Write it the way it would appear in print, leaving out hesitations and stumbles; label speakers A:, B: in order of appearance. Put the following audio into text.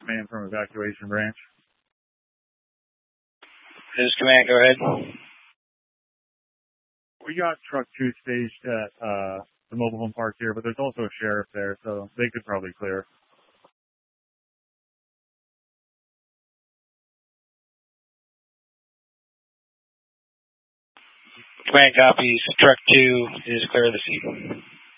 A: man from evacuation branch.
B: This is command, go ahead.
A: We got truck 2 staged at the mobile home park here, but there's also a sheriff there, so they could probably clear.
B: Command copies. Truck 2 is clear of the scene.